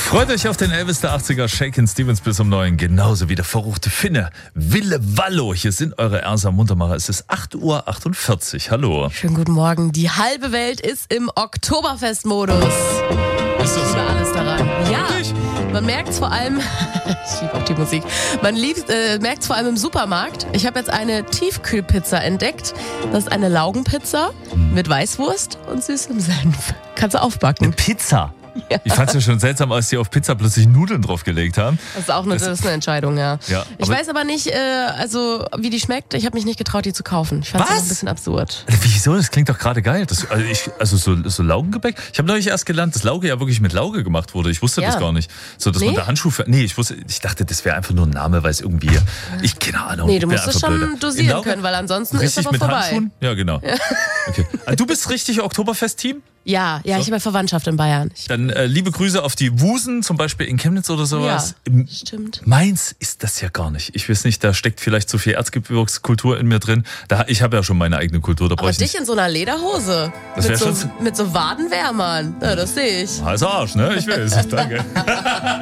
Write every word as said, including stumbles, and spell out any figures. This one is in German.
Freut euch auf den Elvis der achtziger, Shakin' Stevens bis um neun, genauso wie der verruchte Finne, Wille Wallo. Hier sind eure Ersa Muntermacher. Es ist acht Uhr achtundvierzig. Hallo. Schönen guten Morgen. Die halbe Welt ist im Oktoberfestmodus. Ist das so? Alles daran. Ja, Wirklich? man merkt es vor allem, ich liebe auch die Musik, man äh, merkt es vor allem im Supermarkt. Ich habe jetzt eine Tiefkühlpizza entdeckt. Das ist eine Laugenpizza mit Weißwurst und süßem Senf. Kannst du aufbacken. Eine Pizza. Ja. Ich fand es ja schon seltsam, als die auf Pizza plötzlich Nudeln draufgelegt haben. Das ist auch eine, das ist eine Entscheidung, ja. Ja, ich aber- weiß aber nicht, äh, also wie die schmeckt. Ich habe mich nicht getraut, die zu kaufen. Ich fand es Was? ein bisschen absurd. Wieso? Das klingt doch gerade geil. Das, also ich, also so, so Laugengebäck. Ich habe neulich erst gelernt, dass Lauge ja wirklich mit Lauge gemacht wurde. Ich wusste Ja. das gar nicht. So, dass Nee? man da Handschuh für. Nee, ich wusste, ich dachte, das wäre einfach nur ein Name, weil es irgendwie. Ich keine Ahnung. Nee, ich du bin musst es einfach schon blöder. In dosieren Lauge? können, weil ansonsten Richtig ist aber mit vorbei. Handschuhen? Ja, genau. Okay. Ah, du bist richtig Oktoberfest-Team? Ja, ja, So. ich habe Verwandtschaft in Bayern. Ich, Dann äh, liebe Grüße auf die Wusen, zum Beispiel in Chemnitz oder sowas. Ja, Im stimmt. Mainz ist das ja gar nicht. Ich weiß nicht, da steckt vielleicht zu viel Erzgebirgskultur in mir drin. Da, ich habe ja schon meine eigene Kultur, da brauche Aber ich dich nicht. in so einer Lederhose. Das Mit wär so, schon- mit so Wadenwärmern. Ja, das sehe ich. Heißer Arsch, ne? Ich weiß. Danke.